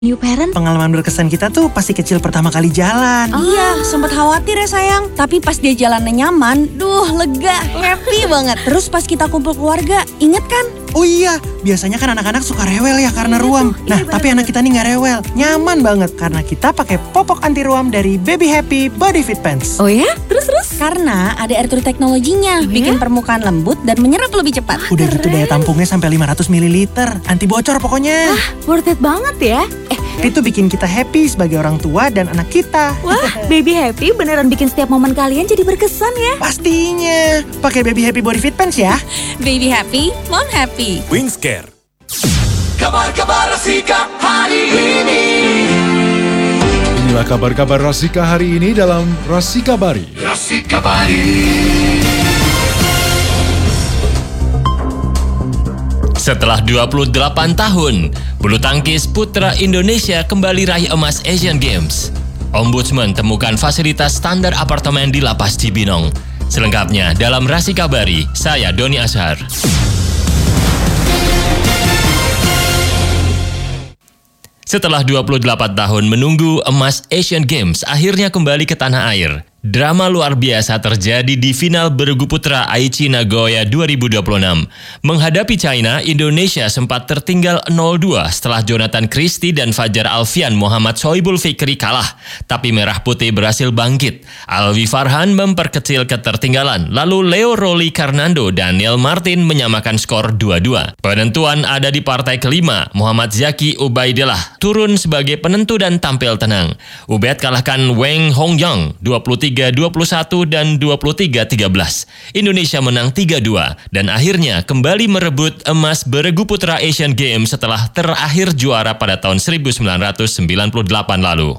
New parent? Pengalaman berkesan kita tuh pasti kecil pertama kali jalan. Iya, sempat khawatir ya sayang. Tapi pas dia jalannya nyaman, lega, happy banget. Terus pas kita kumpul keluarga, inget kan? Oh iya, biasanya kan anak-anak suka rewel ya karena ruam. Nah, tapi anak kita nih nggak rewel, nyaman banget karena kita pakai popok anti ruam dari Baby Happy Body Fit Pants. Oh ya? Terus? Karena ada air true teknologinya, bikin permukaan lembut dan menyerap lebih cepat. Udah gitu daya tampungnya sampai 500 ml, anti bocor pokoknya. Worth it banget ya. Itu bikin kita happy sebagai orang tua dan anak kita. Wah, Baby Happy beneran bikin setiap momen kalian jadi berkesan ya. Pastinya, pakai Baby Happy Body Fit Pants ya. Baby Happy, Mom Happy. Wingscare. Kabar-kabar Rasika hari ini. Inilah kabar-kabar Rasika hari ini dalam Rasika Bari. Rasika Bari. Setelah 28 tahun, bulu tangkis putra Indonesia kembali raih emas Asian Games. Ombudsman temukan fasilitas standar apartemen di Lapas Cibinong. Selengkapnya dalam Rasika Bari, saya Doni Ashar. Setelah 28 tahun menunggu emas Asian Games akhirnya kembali ke tanah air. Drama luar biasa terjadi di final bergu putra Aichi Nagoya 2026. Menghadapi China, Indonesia sempat tertinggal 0-2 setelah Jonathan Christie dan Fajar Alfian Muhammad Sohibul Fikri kalah. Tapi Merah Putih berhasil bangkit. Alwi Farhan memperkecil ketertinggalan. Lalu Leo Roli Karnando dan Neil Martin menyamakan skor 2-2. Penentuan ada di partai kelima. Muhammad Zaki Ubaidillah turun sebagai penentu dan tampil tenang. Ubed kalahkan Weng Hongyang 23-21 dan 23-13. Indonesia menang 3-2 dan akhirnya kembali merebut emas bergu putra Asian Games setelah terakhir juara pada tahun 1998 lalu.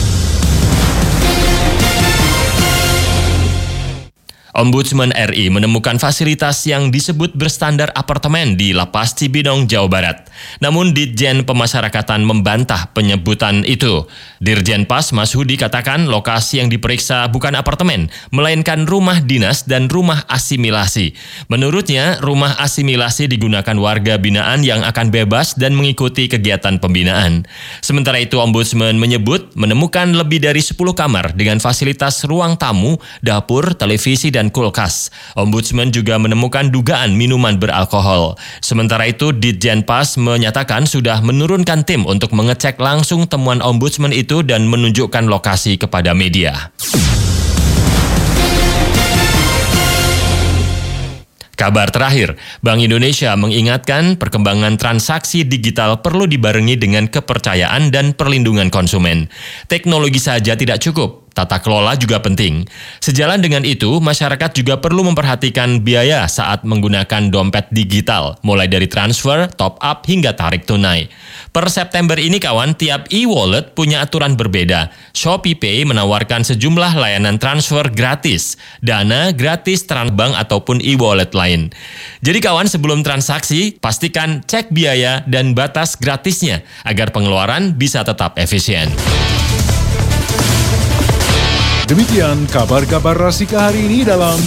Ombudsman RI menemukan fasilitas yang disebut berstandar apartemen di Lapas Cibinong, Jawa Barat. Namun Ditjen Pemasyarakatan membantah penyebutan itu. Dirjen Pas Mas Hudi katakan lokasi yang diperiksa bukan apartemen, melainkan rumah dinas dan rumah asimilasi. Menurutnya, rumah asimilasi digunakan warga binaan yang akan bebas dan mengikuti kegiatan pembinaan. Sementara itu, Ombudsman menyebut menemukan lebih dari 10 kamar dengan fasilitas ruang tamu, dapur, televisi, dan kulkas. Ombudsman juga menemukan dugaan minuman beralkohol. Sementara itu, Ditjen Pas menyatakan sudah menurunkan tim untuk mengecek langsung temuan Ombudsman itu dan menunjukkan lokasi kepada media. Kabar terakhir, Bank Indonesia mengingatkan perkembangan transaksi digital perlu dibarengi dengan kepercayaan dan perlindungan konsumen. Teknologi saja tidak cukup, tata kelola juga penting. Sejalan dengan itu, masyarakat juga perlu memperhatikan biaya saat menggunakan dompet digital, mulai dari transfer, top up, hingga tarik tunai. Per September ini kawan, tiap e-wallet punya aturan berbeda. ShopeePay menawarkan sejumlah layanan transfer gratis, dana gratis bank ataupun e-wallet lain. Jadi kawan, sebelum transaksi, pastikan cek biaya dan batas gratisnya agar pengeluaran bisa tetap efisien. Demikian kabar-kabar Rasika hari ini dalam